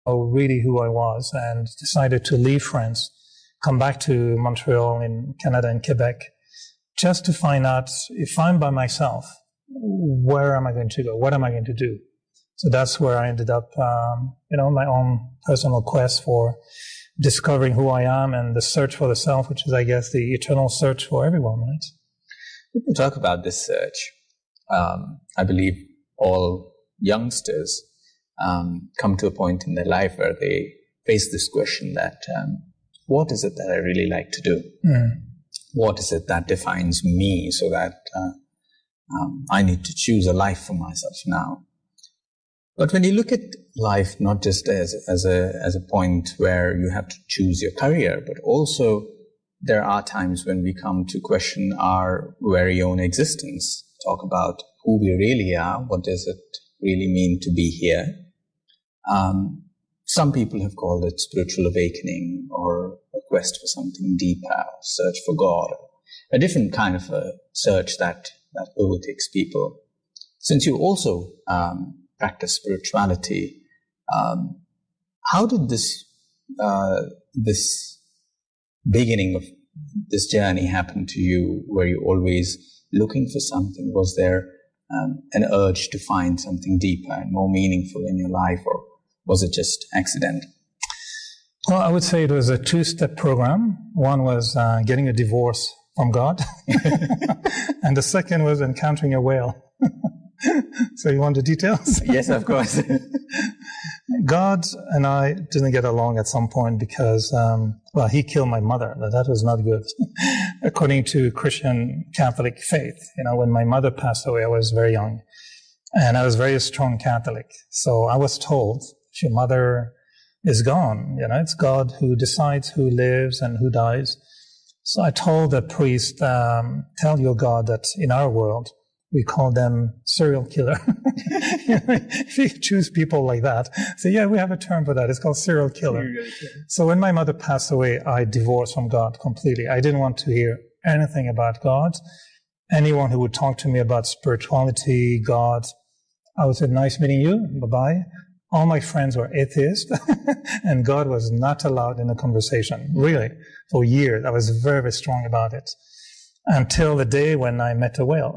really who I was, and decided to leave France, come back to Montreal in Canada and Quebec, just to find out if I'm by myself, where am I going to go? What am I going to do? So that's where I ended up, my own personal quest for discovering who I am and the search for the self, which is, I guess, the eternal search for everyone, right? People talk about this search. I believe all youngsters come to a point in their life where they face this question that, what is it that I really like to do? What is it that defines me, so that I need to choose a life for myself now? But when you look at life not just as a point where you have to choose your career, but also there are times when we come to question our very own existence, talk about who we really are, what does it really mean to be here. Some people have called it spiritual awakening, or a quest for something deeper, search for God, a different kind of a search that overtakes people. Since you also practice spirituality, how did this beginning of this journey happen to you? Were you always looking for something? Was there an urge to find something deeper and more meaningful in your life, or was it just accident? Well, I would say it was a two-step program. One was getting a divorce from God, and the second was encountering a whale. So you want the details? Yes, of course. God and I didn't get along at some point because, he killed my mother. That was not good. According to Christian Catholic faith, when my mother passed away, I was very young. And I was very strong Catholic. So I was told, if your mother is gone, it's God who decides who lives and who dies. So I told the priest, tell your God that in our world, we call them serial killer. If you choose people like that, so we have a term for that. It's called serial killer. So when my mother passed away, I divorced from God completely. I didn't want to hear anything about God. Anyone who would talk to me about spirituality, God, I would say, nice meeting you, bye-bye. All my friends were atheists, and God was not allowed in the conversation, really, for years. I was very, very strong about it. Until the day when I met a whale.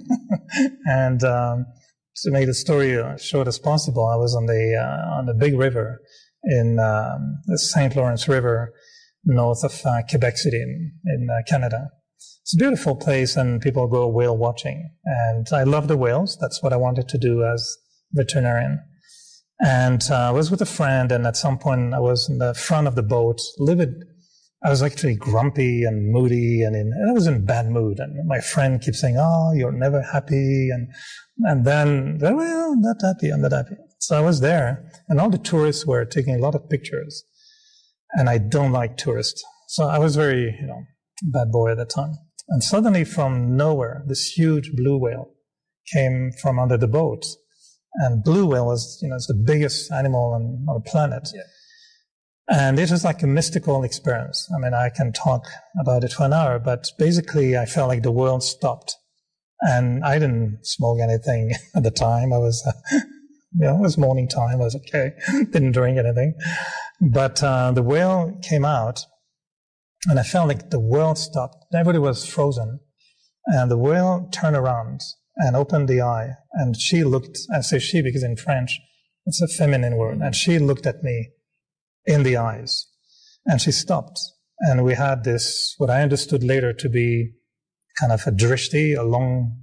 And to make the story as short as possible, I was on the big river in the St. Lawrence River, north of Quebec City in Canada. It's a beautiful place, and people go whale watching. And I love the whales. That's what I wanted to do as veterinarian. And I was with a friend, and at some point I was in the front of the boat, livid. I was actually grumpy and moody, and I was in a bad mood. And my friend keeps saying, "Oh, you're never happy." And then, well, I'm not happy. So I was there, and all the tourists were taking a lot of pictures. And I don't like tourists. So I was very, bad boy at that time. And suddenly from nowhere, this huge blue whale came from under the boat. And blue whale is, it's the biggest animal on the planet. Yeah. And it was like a mystical experience. I mean, I can talk about it for an hour, but basically I felt like the world stopped. And I didn't smoke anything at the time. I was, it was morning time. I was okay. Didn't drink anything. But the whale came out, and I felt like the world stopped. Everybody was frozen. And the whale turned around and opened the eye. And she looked, I say she because in French, it's a feminine word. And she looked at me in the eyes, and she stopped. And we had this, what I understood later to be kind of a drishti, a long,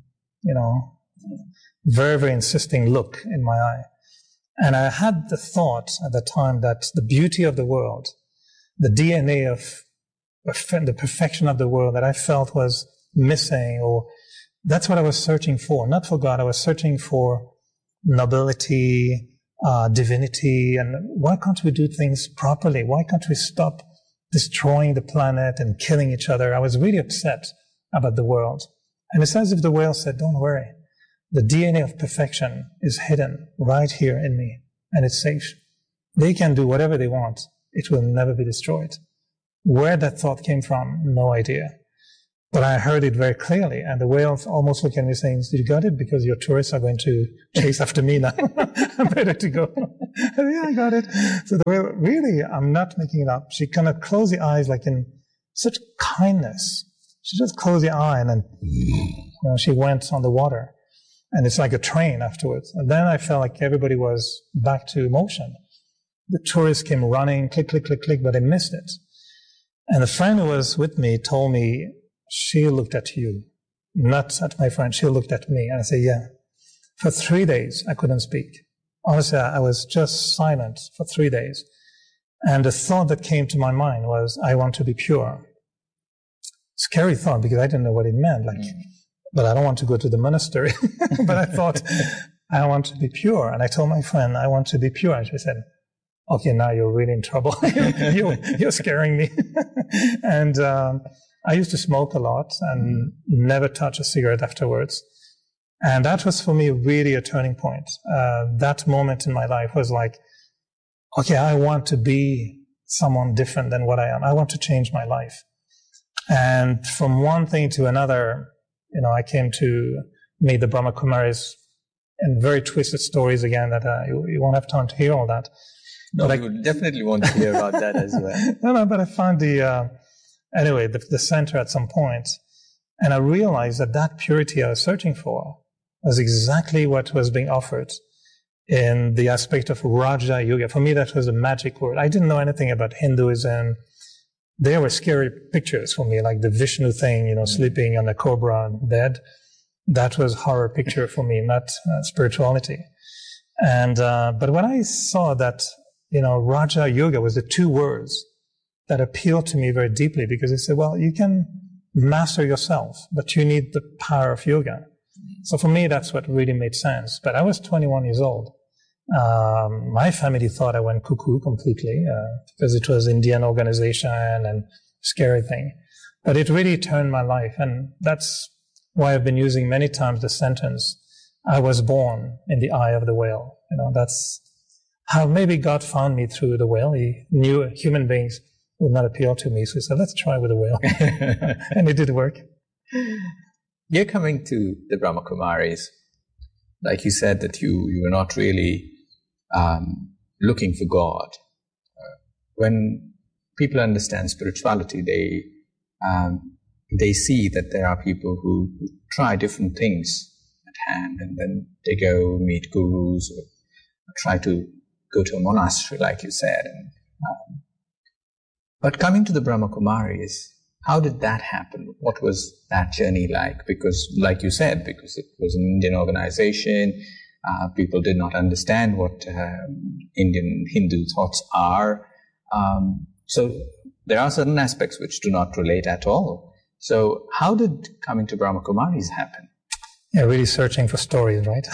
very, very insisting look in my eye. And I had the thought at the time that the beauty of the world, the DNA of the perfection of the world that I felt was missing, or that's what I was searching for. Not for God, I was searching for nobility, divinity, and why can't we do things properly? Why can't we stop destroying the planet and killing each other? I was really upset about the world. And it's as if the whale said, don't worry. The DNA of perfection is hidden right here in me, and it's safe. They can do whatever they want. It will never be destroyed. Where that thought came from, no idea. But I heard it very clearly, and the whale almost looked at me saying, you got it? Because your tourists are going to chase after me now. I'm ready to go. Yeah, I got it. So the way, really, I'm not making it up. She kind of closed the eyes like in such kindness. She just closed the eye and then she went on the water. And it's like a train afterwards. And then I felt like everybody was back to motion. The tourists came running, click, click, click, click, but I missed it. And the friend who was with me told me, she looked at you, not at my friend. She looked at me. And I said, yeah. For 3 days, I couldn't speak. Honestly, I was just silent for 3 days. And the thought that came to my mind was, I want to be pure. Scary thought, because I didn't know what it meant. But I don't want to go to the monastery. But I thought, I want to be pure. And I told my friend, I want to be pure. And she said, okay, now you're really in trouble. You're scaring me. And I used to smoke a lot and never touch a cigarette afterwards. And that was for me really a turning point. That moment in my life was like, okay, I want to be someone different than what I am. I want to change my life. And from one thing to another, I came to meet the Brahma Kumaris and very twisted stories again that you won't have time to hear all that. No, but I would definitely want to hear about that as well. No, but I found the center at some point, and I realized that purity I was searching for was exactly what was being offered in the aspect of Raja Yoga. For me, that was a magic word. I didn't know anything about Hinduism. There were scary pictures for me, like the Vishnu thing, sleeping on a cobra bed. That was horror picture for me, not spirituality. And but when I saw that, Raja Yoga was the two words that appealed to me very deeply, because it said, well, you can master yourself, but you need the power of yoga. So for me, that's what really made sense. But I was 21 years old. My family thought I went cuckoo completely because it was Indian organization and scary thing. But it really turned my life. And that's why I've been using many times the sentence, I was born in the eye of the whale. That's how maybe God found me through the whale. He knew human beings would not appeal to me. So he said, let's try with the whale. And it did work. You're coming to the Brahma Kumaris. Like you said that you were not really looking for God. When people understand spirituality, they see that there are people who try different things at hand, and then they go meet gurus or try to go to a monastery, like you said. But coming to the Brahma Kumaris, how did that happen? What was that journey like? Because, like you said, because it was an Indian organization, people did not understand what Indian Hindu thoughts are. So there are certain aspects which do not relate at all. So how did coming to Brahma Kumaris happen? Yeah, really searching for stories, right?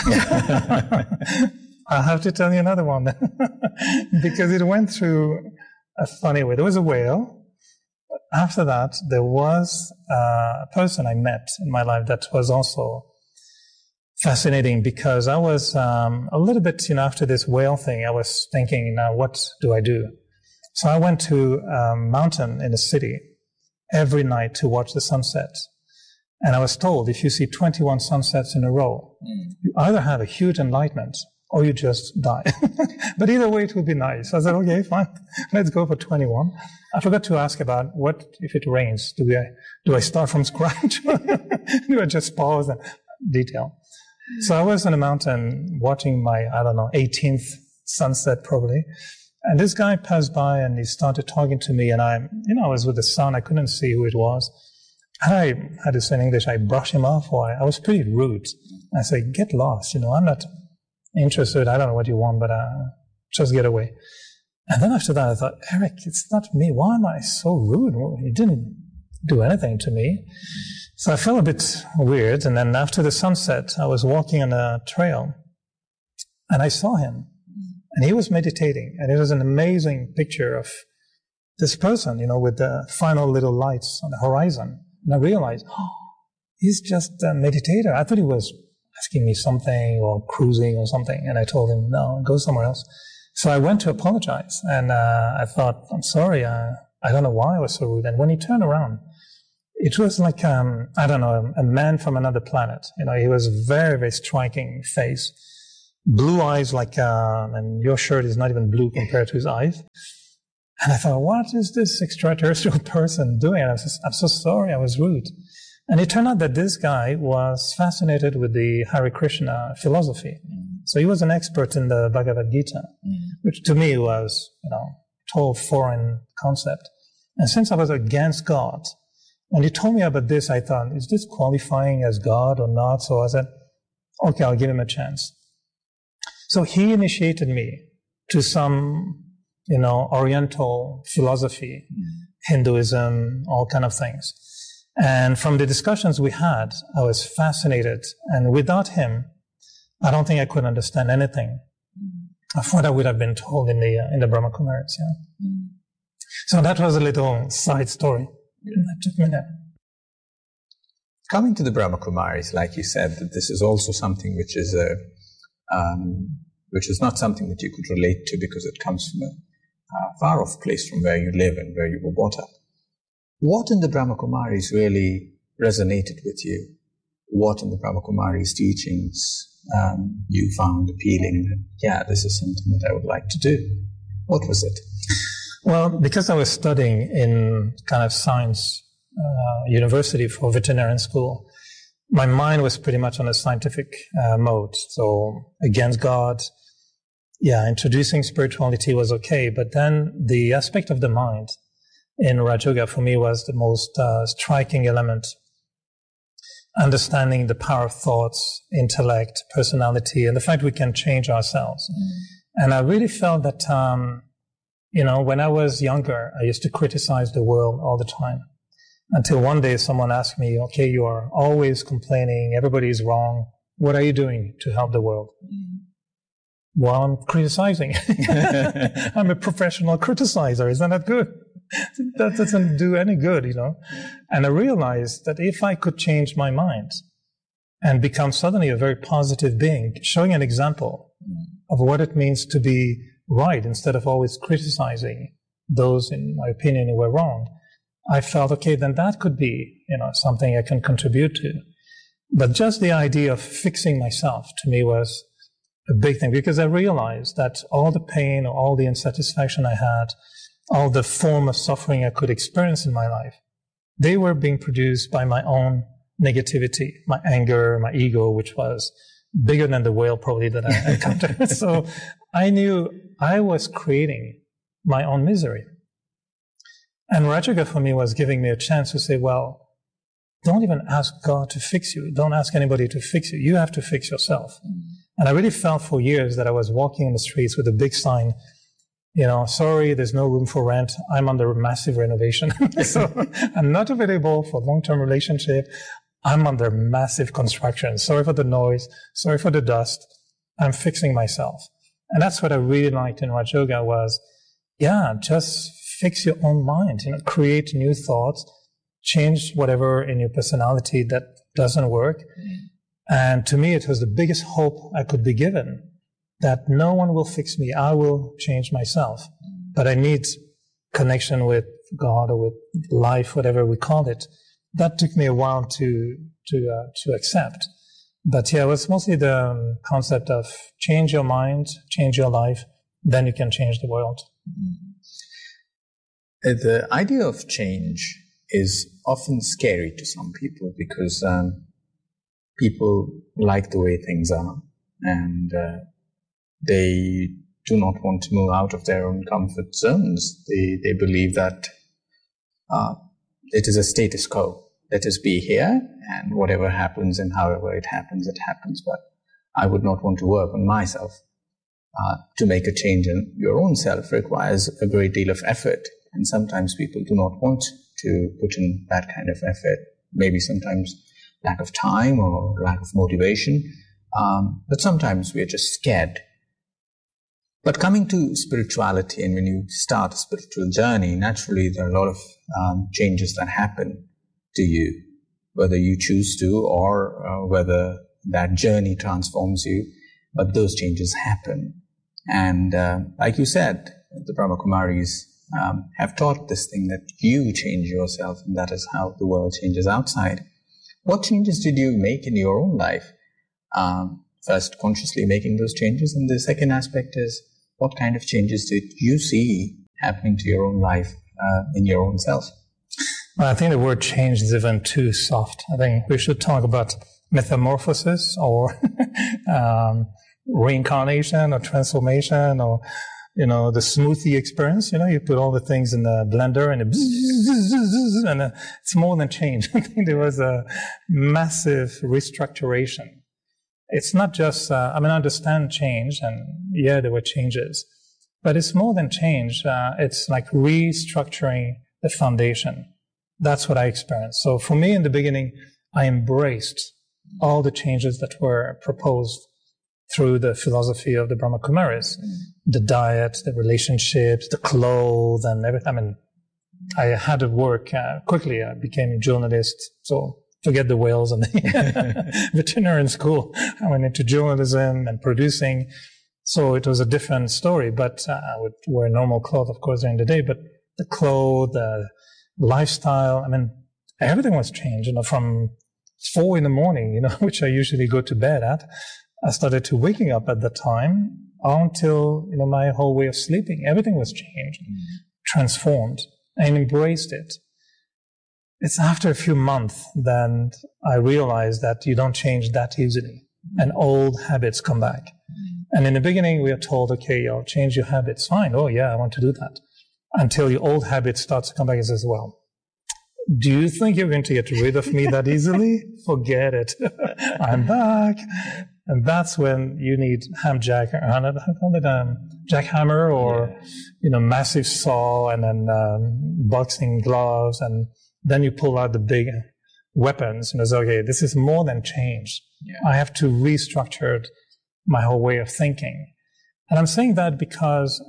I'll have to tell you another one because it went through a funny way. There was a whale. After that, there was a person I met in my life that was also fascinating, because I was a little bit, after this whale thing, I was thinking, now what do I do? So I went to a mountain in the city every night to watch the sunset. And I was told, if you see 21 sunsets in a row, you either have a huge enlightenment or you just die. But either way, it would be nice. I said, okay, fine. Let's go for 21. I forgot to ask about what if it rains? Do I start from scratch? Do I just pause and detail? So I was on a mountain watching my, 18th sunset probably. And this guy passed by and he started talking to me, and I was with the sun. I couldn't see who it was. And I had to say in English, I brushed him off, or I was pretty rude. I said, get lost, I'm not interested. I don't know what you want, but just get away. And then after that, I thought, Eric, it's not me. Why am I so rude? Well, he didn't do anything to me. So I felt a bit weird. And then after the sunset, I was walking on a trail and I saw him, and he was meditating. And it was an amazing picture of this person, with the final little lights on the horizon. And I realized, he's just a meditator. I thought he was asking me something or cruising or something. And I told him, no, go somewhere else. So I went to apologize. And I thought, I'm sorry. I don't know why I was so rude. And when he turned around, it was like, a man from another planet. He was very, very striking face. blue eyes and your shirt is not even blue compared to his eyes. And I thought, what is this extraterrestrial person doing? And I'm so sorry, I was rude. And it turned out that this guy was fascinated with the Hare Krishna philosophy. So he was an expert in the Bhagavad Gita, which to me was, total foreign concept. And since I was against God, and he told me about this, I thought, is this qualifying as God or not? So I said, okay, I'll give him a chance. So he initiated me to some, Oriental philosophy, Hinduism, all kind of things. And from the discussions we had, I was fascinated. And without him, I don't think I could understand anything of what I would have been told in the Brahma Kumaris. Yeah. So that was a little side story that took me there. Coming to the Brahma Kumaris, like you said, that this is also something which is not something that you could relate to because it comes from a far-off place from where you live and where you were brought up. What in the Brahma Kumaris really resonated with you? What in the Brahma Kumaris teachings you found appealing? Yeah, this is something that I would like to do. What was it? Well, because I was studying in kind of science university for veterinarian school, my mind was pretty much on a scientific mode. So against God, introducing spirituality was okay. But then the aspect of the mind in Raj Yoga for me was the most striking element. Understanding the power of thoughts, intellect, personality, and the fact we can change ourselves. And I really felt that, when I was younger, I used to criticize the world all the time. Until one day someone asked me, okay, you are always complaining, everybody's wrong. What are you doing to help the world? Well, I'm criticizing. I'm a professional criticizer. Isn't that good? That doesn't do any good, And I realized that if I could change my mind and become suddenly a very positive being, showing an example of what it means to be right instead of always criticizing those, in my opinion, who were wrong, I felt, okay, then that could be, something I can contribute to. But just the idea of fixing myself to me was a big thing, because I realized that all the pain or all the insatisfaction I had, all the form of suffering I could experience in my life, they were being produced by my own negativity, my anger, my ego, which was bigger than the whale probably that I encountered. So I knew I was creating my own misery. And Raj Yoga for me was giving me a chance to say, well, don't even ask God to fix you. Don't ask anybody to fix you. You have to fix yourself. And I really felt for years that I was walking in the streets with a big sign, sorry, there's no room for rent. I'm under massive renovation. So I'm not available for long-term relationship. I'm under massive construction. Sorry for the noise. Sorry for the dust. I'm fixing myself. And that's what I really liked in Raj Yoga was, just fix your own mind, create new thoughts, change whatever in your personality that doesn't work. And to me, it was the biggest hope I could be given, that no one will fix me. I will change myself. But I need connection with God or with life, whatever we call it. That took me a while to accept. But it was mostly the concept of change your mind, change your life, then you can change the world. The idea of change is often scary to some people because people like the way things are, and they do not want to move out of their own comfort zones. They believe that it is a status quo. Let us be here, and whatever happens and however it happens, but I would not want to work on myself. To make a change in your own self requires a great deal of effort, and sometimes people do not want to put in that kind of effort. Maybe sometimes lack of time or lack of motivation, but sometimes we are just scared. But coming to spirituality, and when you start a spiritual journey, naturally there are a lot of changes that happen to you, whether you choose to or whether that journey transforms you, but those changes happen. And like you said, the Brahma Kumaris have taught this thing that you change yourself, and that is how the world changes outside. What changes did you make in your own life? first consciously making those changes? And the second aspect is, what kind of changes did you see happening to your own life in your own self? Well, I think the word change is even too soft. I think we should talk about metamorphosis or reincarnation or transformation or, the smoothie experience. You put all the things in the blender and it's more than change. I think there was a massive restructuration. It's not just, I understand change, and there were changes, but it's more than change. It's like restructuring the foundation. That's what I experienced. So for me, in the beginning, I embraced all the changes that were proposed through the philosophy of the Brahma Kumaris, the diet, the relationships, the clothes, and everything. I had to work quickly. I became a journalist, so forget the whales and the veterinarian school. I went into journalism and producing, so it was a different story. But I would wear normal clothes, of course, during the day. But the clothes, the lifestyle, everything was changed. From 4 a.m, which I usually go to bed at, I started to waking up at that time until, my whole way of sleeping. Everything was changed, transformed, and embraced it. It's after a few months that I realized that you don't change that easily, and old habits come back. And in the beginning, we are told, okay, you'll change your habits. Fine. Oh, yeah, I want to do that. Until your old habit starts to come back and says, well, do you think you're going to get rid of me that easily? Forget it. I'm back. And that's when you need jackhammer or, massive saw and then boxing gloves. And then you pull out the big weapons and say, okay, this is more than change. Yeah. I have to restructure my whole way of thinking. And I'm saying that because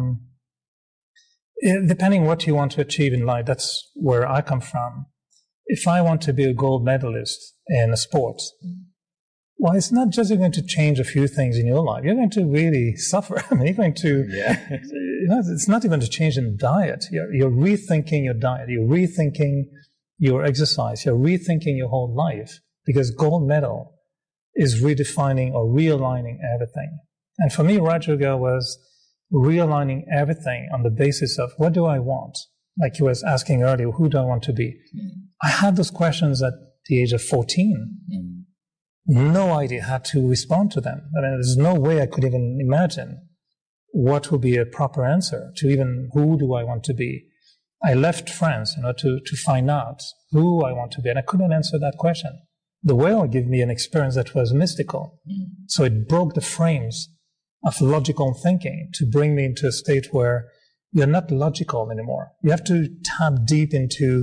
depending what you want to achieve in life, that's where I come from. If I want to be a gold medalist in a sport, well, it's not just you're going to change a few things in your life. You're going to really suffer. You're going to, it's not even to change in diet. You're rethinking your diet. You're rethinking your exercise. You're rethinking your whole life, because gold medal is redefining or realigning everything. And for me, Raja Yoga was realigning everything on the basis of, what do I want? Like you was asking earlier, who do I want to be? I had those questions at the age of 14. No idea how to respond to them. There's no way I could even imagine what would be a proper answer to even who do I want to be. I left France, to find out who I want to be, and I couldn't answer that question. The whale gave me an experience that was mystical. So it broke the frames of logical thinking to bring me into a state where you're not logical anymore. You have to tap deep into,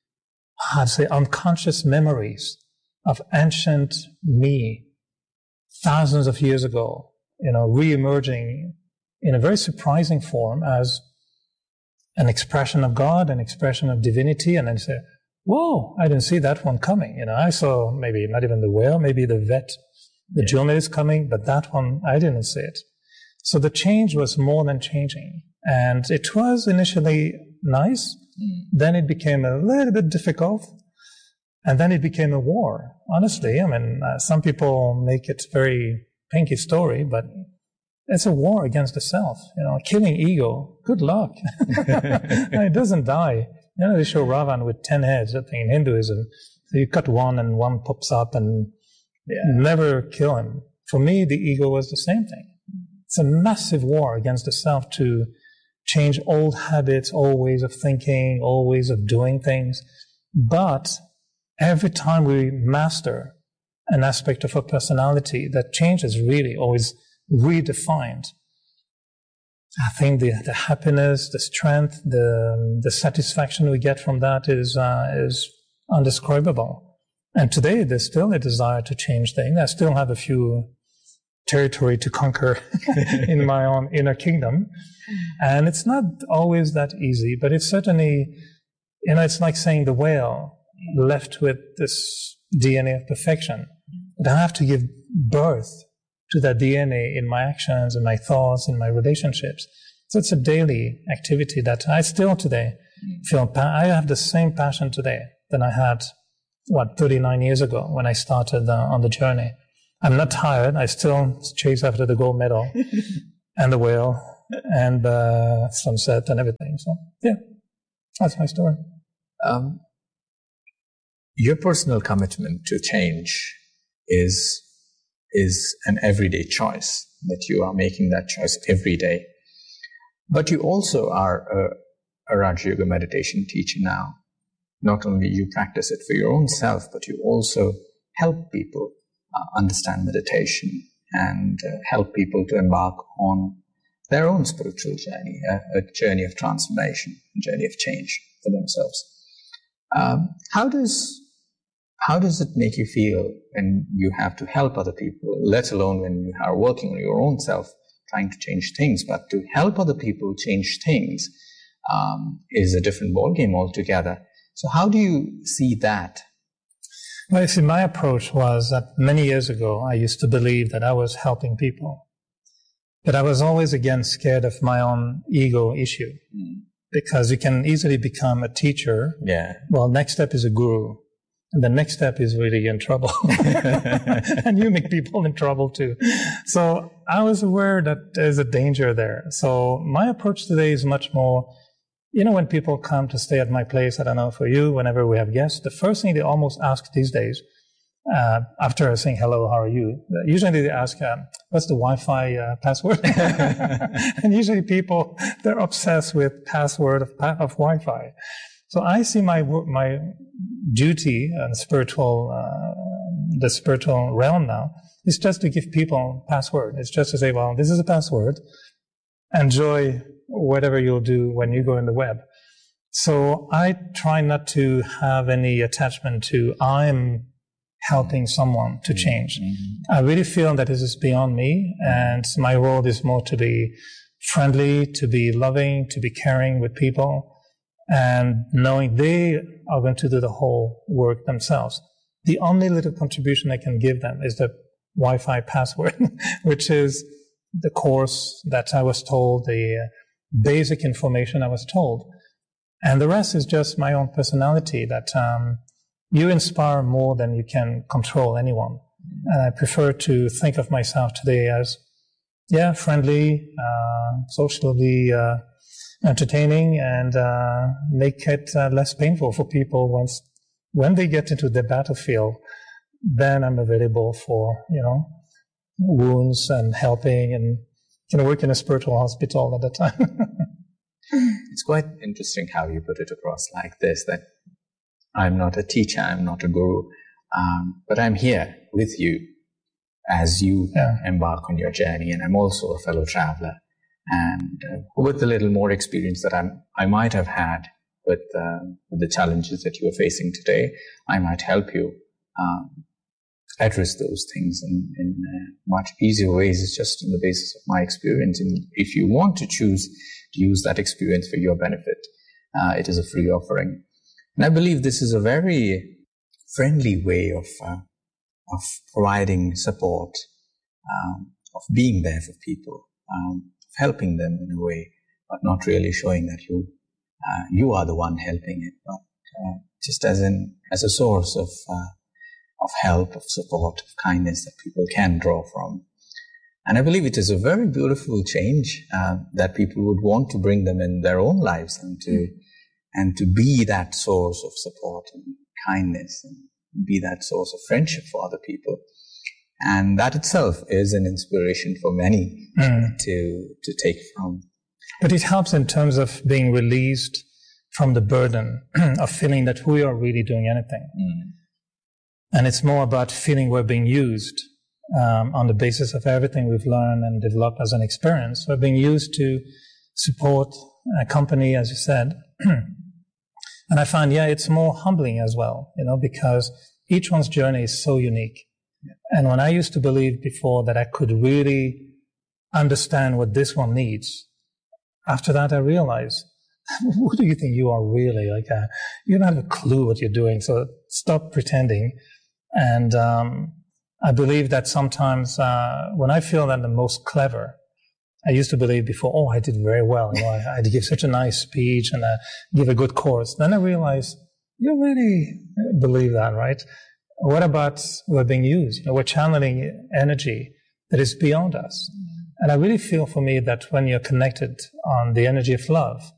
unconscious memories of ancient me, thousands of years ago, re-emerging in a very surprising form as an expression of God, an expression of divinity, and then you say, whoa, I didn't see that one coming. I saw maybe not even the whale, maybe the journalist coming, but that one, I didn't see it. So the change was more than changing. And it was initially nice. Then it became a little bit difficult. And then it became a war. Honestly, some people make it very pinky story, but it's a war against the self. Killing ego, good luck. It doesn't die. They show Ravan with 10 heads. I think in Hinduism, so you cut one and one pops up, and never kill him. For me, the ego was the same thing. It's a massive war against the self to change old habits, old ways of thinking, old ways of doing things. But every time we master an aspect of our personality, that change is really always redefined. I think the happiness, the strength, the satisfaction we get from that is undescribable. And today there's still a desire to change things. I still have a few territory to conquer in my own inner kingdom. And it's not always that easy, but it's certainly, it's like saying the whale left with this DNA of perfection. But I have to give birth to that DNA in my actions, in my thoughts, in my relationships. So it's a daily activity that I still today feel. I have the same passion today than I had, 39 years ago when I started on the journey. I'm not tired. I still chase after the gold medal and the whale and the sunset and everything. So, yeah, that's my story. Your personal commitment to change is an everyday choice, that you are making that choice every day. But you also are a Raja Yoga meditation teacher now. Not only you practice it for your own self, but you also help people understand meditation and help people to embark on their own spiritual journey, a journey of transformation, a journey of change for themselves. How does it make you feel when you have to help other people, let alone when you are working on your own self, trying to change things? But to help other people change things is a different ballgame altogether. So how do you see that? Well, you see, my approach was that many years ago, I used to believe that I was helping people. But I was always, again, scared of my own ego issue. Because you can easily become a teacher. Yeah. Well, next step is a guru. And the next step is really in trouble. And you make people in trouble too. So I was aware that there's a danger there. So my approach today is much more, when people come to stay at my place, I don't know, for you, whenever we have guests, the first thing they almost ask these days, after saying, hello, how are you? Usually they ask, what's the Wi-Fi password? And usually people, they're obsessed with password of Wi-Fi. So I see my duty in the spiritual realm now is just to give people password. It's just to say, well, this is a password. Enjoy whatever you'll do when you go in the web. So I try not to have any attachment to I'm helping someone to change. Mm-hmm. I really feel that this is beyond me, and my role is more to be friendly, to be loving, to be caring with people, and knowing they are going to do the whole work themselves. The only little contribution I can give them is the Wi-Fi password, which is the course that I was told, the basic information I was told. And the rest is just my own personality, that you inspire more than you can control anyone. And I prefer to think of myself today as, friendly, socially entertaining, and make it less painful for people when they get into the battlefield. Then I'm available for, wounds and helping, and work in a spiritual hospital at that time. It's quite interesting how you put it across like this, that I'm not a teacher, I'm not a guru, but I'm here with you as you embark on your journey, and I'm also a fellow traveler. And with a little more experience that I might have had with the challenges that you are facing today, I might help you address those things in much easier ways. It's just on the basis of my experience. And if you want to choose to use that experience for your benefit, it is a free offering. And I believe this is a very friendly way of providing support, of being there for people, helping them in a way, but not really showing that you are the one helping it, but just as a source of help, of support, of kindness that people can draw from. And I believe it is a very beautiful change that people would want to bring them in their own lives, and to be that source of support and kindness, and be that source of friendship for other people. And that itself is an inspiration for many to take from. But it helps in terms of being released from the burden of feeling that we are really doing anything. And it's more about feeling we're being used on the basis of everything we've learned and developed as an experience. We're being used to support a company, as you said. And I find, it's more humbling as well, because each one's journey is so unique. And when I used to believe before that I could really understand what this one needs, after that I realized, who do you think you are really? You don't have a clue what you're doing, so stop pretending. And I believe that sometimes when I feel that I'm the most clever, I used to believe before, I did very well. I give such a nice speech and give a good course. Then I realized, you really believe that, right? What about we're being used? We're channeling energy that is beyond us. And I really feel for me that when you're connected on the energy of love,